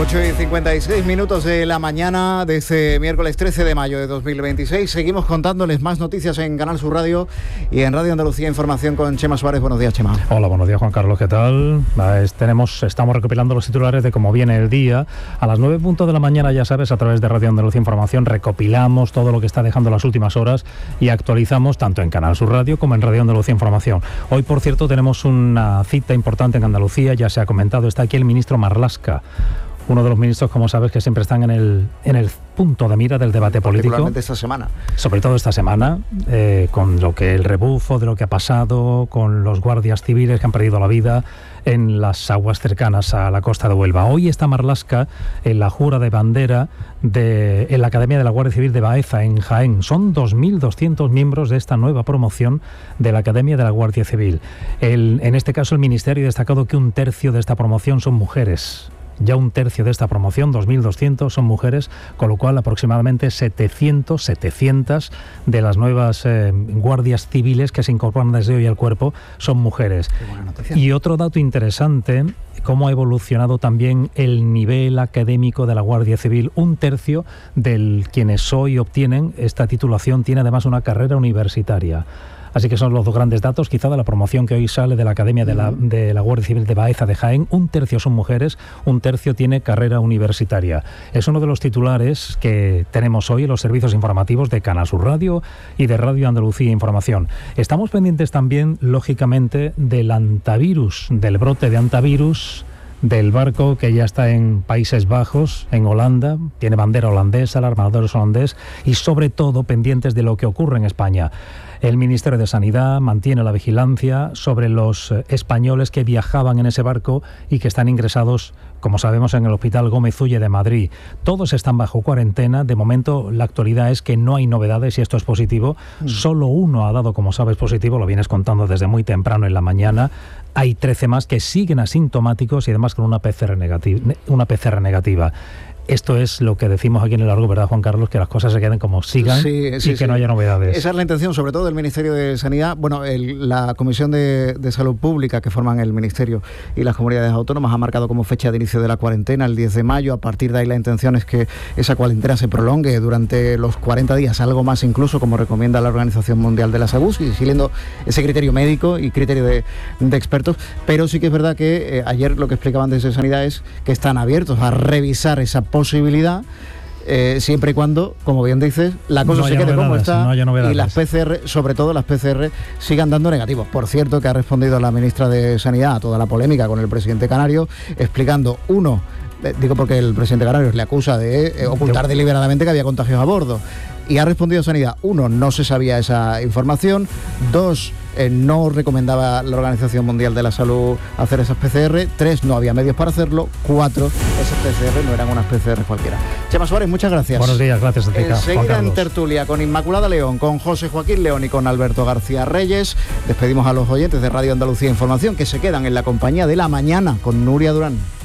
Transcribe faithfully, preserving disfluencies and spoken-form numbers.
ocho y cincuenta y seis minutos de la mañana de este miércoles trece de mayo de dos mil veintiséis. Seguimos contándoles más noticias en Canal Sur Radio y en Radio Andalucía Información con Chema Suárez. Buenos días, Chema. Hola, buenos días, Juan Carlos. ¿Qué tal? Es, tenemos, estamos recopilando los titulares de cómo viene el día. A las nueve puntos de la mañana, ya sabes, a través de Radio Andalucía Información recopilamos todo lo que está dejando las últimas horas y actualizamos tanto en Canal Sur Radio como en Radio Andalucía Información. Hoy, por cierto, tenemos una cita importante en Andalucía. Ya se ha comentado, está aquí el ministro Marlaska. Uno de los ministros, como sabes, que siempre están en el, en el punto de mira del debate político. Particularmente esta semana. Sobre todo esta semana, eh, con lo que el rebufo de lo que ha pasado, con los guardias civiles que han perdido la vida en las aguas cercanas a la costa de Huelva. Hoy está Marlaska en la jura de bandera de, en la Academia de la Guardia Civil de Baeza, en Jaén. Son dos mil doscientos miembros de esta nueva promoción de la Academia de la Guardia Civil. El, en este caso, el Ministerio ha destacado que un tercio de esta promoción son mujeres. Ya un tercio de esta promoción, dos mil doscientos, son mujeres, con lo cual aproximadamente setecientos, setecientas de las nuevas eh, guardias civiles que se incorporan desde hoy al cuerpo son mujeres. Qué buena noticia. Y otro dato interesante, cómo ha evolucionado también el nivel académico de la Guardia Civil. Un tercio de quienes hoy obtienen esta titulación tiene además una carrera universitaria. Así que son los dos grandes datos, quizá de la promoción que hoy sale de la Academia de la, de la Guardia Civil de Baeza de Jaén. Un tercio son mujeres, un tercio tiene carrera universitaria. Es uno de los titulares que tenemos hoy en los servicios informativos de Canal Sur Radio y de Radio Andalucía Información. Estamos pendientes también, lógicamente, del antivirus, del brote de antivirus, del barco que ya está en Países Bajos, en Holanda, tiene bandera holandesa, el armador es holandés, y sobre todo pendientes de lo que ocurre en España. El Ministerio de Sanidad mantiene la vigilancia sobre los españoles que viajaban en ese barco y que están ingresados, como sabemos, en el Hospital Gómez Ulle de Madrid. Todos están bajo cuarentena. De momento, la actualidad es que no hay novedades y esto es positivo. Mm. Solo uno ha dado, como sabes, positivo, lo vienes contando desde muy temprano en la mañana. Hay trece más que siguen asintomáticos y además con una P C R negativa. Una P C R negativa. Esto es lo que decimos aquí en el largo, ¿verdad, Juan Carlos? Que las cosas se queden como sigan sí, y sí, que sí. no haya novedades. Esa es la intención, sobre todo del Ministerio de Sanidad. Bueno, el, la Comisión de, de Salud Pública que forman el Ministerio y las comunidades autónomas ha marcado como fecha de inicio de la cuarentena el diez de mayo. A partir de ahí la intención es que esa cuarentena se prolongue durante los cuarenta días, algo más incluso, como recomienda la Organización Mundial de la Salud, y siguiendo ese criterio médico y criterio de, de expertos. Pero sí que es verdad que eh, ayer lo que explicaban desde Sanidad es que están abiertos a revisar esa posibilidad. Eh, siempre y cuando, como bien dices, la cosa no se quede como está no y las P C R, sobre todo las P C R, sigan dando negativos. Por cierto, que ha respondido la ministra de Sanidad a toda la polémica con el presidente canario, explicando, uno, eh, digo porque el presidente canario le acusa de eh, ocultar deliberadamente que había contagios a bordo, y ha respondido Sanidad, uno, no se sabía esa información, dos, Eh, no recomendaba la Organización Mundial de la Salud hacer esas P C R, tres, no había medios para hacerlo, cuatro, esas P C R no eran unas P C R cualquiera. Chema Suárez, muchas gracias. Buenos días, gracias a ti, Enseguida en tertulia con Inmaculada León, con José Joaquín León y con Alberto García Reyes. Despedimos a los oyentes de Radio Andalucía Información que se quedan en la compañía de La Mañana con Nuria Durán.